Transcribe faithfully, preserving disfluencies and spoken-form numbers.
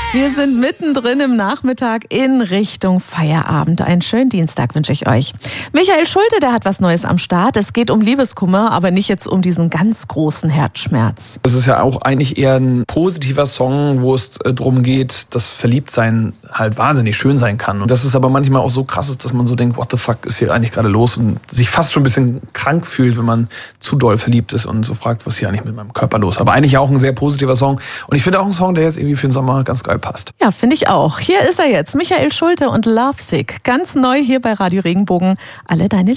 Wir sind mittendrin im Nachmittag in Richtung Feierabend. Einen schönen Dienstag wünsche ich euch. Michael Schulte, der hat was Neues am Start. Es geht um Liebeskummer, aber nicht jetzt um diesen ganz großen Herzschmerz. Das ist ja auch eigentlich eher ein positiver Song, wo es darum geht, dass Verliebtsein halt wahnsinnig schön sein kann. Und das ist aber manchmal auch so krass ist, dass man so denkt, what the fuck ist hier eigentlich gerade los? Und sich fast schon ein bisschen krank fühlt, wenn man zu doll verliebt ist und so fragt, was ist hier eigentlich mit meinem Körper los? Aber eigentlich auch ein sehr positiver Song. Und ich finde auch ein Song, der jetzt irgendwie für den Sommer ganz geil passt. Ja, finde ich auch. Hier ist er jetzt, Michael Schulte und Lovesick. Ganz neu hier bei Radio Regenbogen. Alle deine